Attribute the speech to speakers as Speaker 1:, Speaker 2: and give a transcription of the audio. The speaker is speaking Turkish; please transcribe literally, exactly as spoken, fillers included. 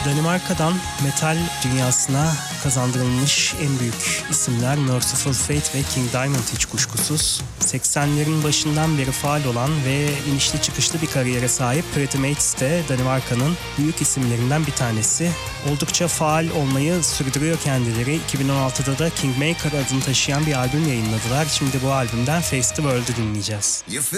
Speaker 1: Danimarka'dan metal dünyasına kazandırılmış en büyük isimler Merciful Fate ve King Diamond hiç kuşkusuz. seksenlerin başından beri faal olan ve inişli çıkışlı bir kariyere sahip Pretty Mates de Danimarka'nın büyük isimlerinden bir tanesi. Oldukça faal olmayı sürdürüyor kendileri. iki bin on altıda da Kingmaker adını taşıyan bir albüm yayınladılar. Şimdi bu albümden Face the World'u dinleyeceğiz.